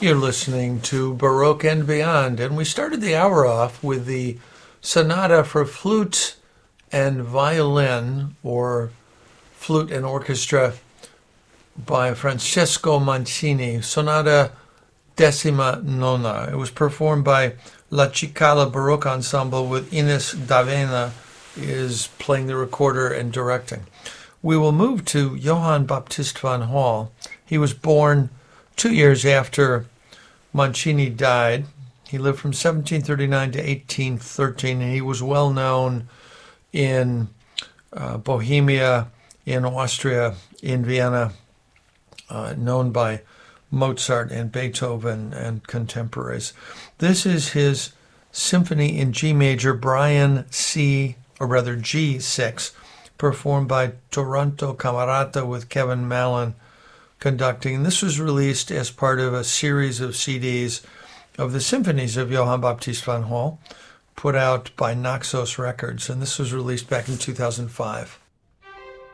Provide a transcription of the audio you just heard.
You're listening to Baroque and Beyond, and we started the hour off with the Sonata for Flute and Violin, or Flute and Orchestra, by Francesco Mancini, Sonata Decima Nona. It was performed by La Cicala Baroque Ensemble with Ines D'Avena is playing the recorder and directing. We will move to Johann Baptist van Hall. He was born 2 years after Mancini died. He lived from 1739 to 1813, and he was well known in Bohemia, in Austria, in Vienna, known by Mozart and Beethoven and contemporaries. This is his Symphony in G major, Brian G6, performed by Toronto Camerata with Kevin Mallon conducting. This was released as part of a series of CDs of the symphonies of Johann Baptist van Hall, put out by Naxos Records, and this was released back in 2005.